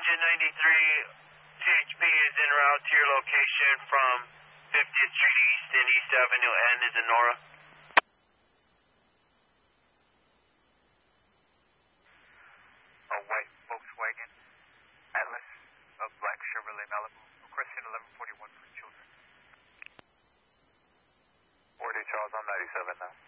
Engine 93, THP is en route to your location from 50th Street East and East Avenue N is in Nora. A white Volkswagen Atlas, a black Chevrolet Malibu, requesting 1141 for children. 40 Charles, I'm 97 now.